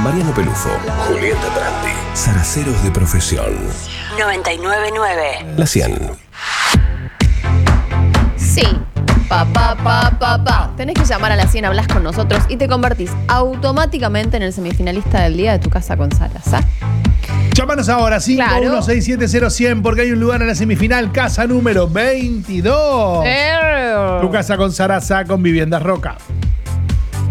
Mariano Pelufo, Julieta Brandi, zaraceros de profesión. 99.9. La 100. Sí. Tenés que llamar a la 100, hablas con nosotros y te convertís automáticamente en el semifinalista del día de Tu Casa con Salas. Llámanos ahora, 51670100, porque hay un lugar en la semifinal, casa número 22. Tu Casa con Sarasa, con Viviendas Roca.